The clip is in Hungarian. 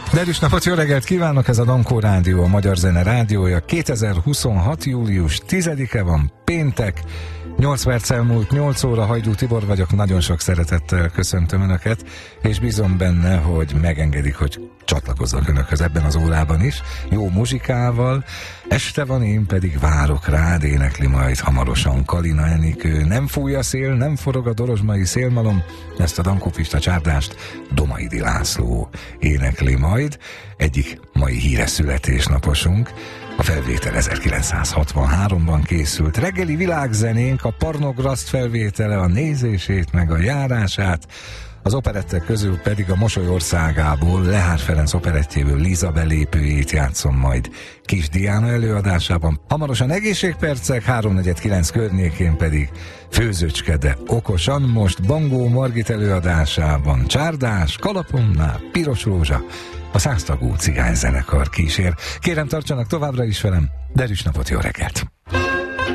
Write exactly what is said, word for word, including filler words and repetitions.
Derűs napot, jó reggelt kívánok! Ez a Dankó Rádió, a Magyar Zene Rádiója. kétezer-huszonhat. július tizedike van, péntek. nyolc perc elmúlt nyolc óra, Hajdú Tibor vagyok, nagyon sok szeretettel köszöntöm Önöket, és bízom benne, hogy megengedik, hogy csatlakozzak Önökhöz ebben az órában is, jó muzsikával. Este van, én pedig várok rád, énekli majd hamarosan Kalina Enikő. Nem fúj a szél, nem forog a dorozsmai szélmalom, ezt a Dankó Pista csárdást Domaidi László énekli majd. Egyik mai híres születésnaposunk. A felvétel ezerkilencszázhatvanháromban készült. Reggeli világzenénk, a Parnograszt felvétele, a nézését meg a járását, az operettek közül pedig a Mosoly országából, Lehár Ferenc operettjéből Liza belépőjét játszom majd Kis Diana előadásában. Hamarosan egészségpercek, háromnegyed kilenc környékén pedig Főzőcske, de okosan. Most Bangó Margit előadásában Csárdás, Kalapomnál Piros Rózsa, a száztagú cigányzenekar kísér. Kérem, tartsanak továbbra is velem. Derűs napot, jó reggelt!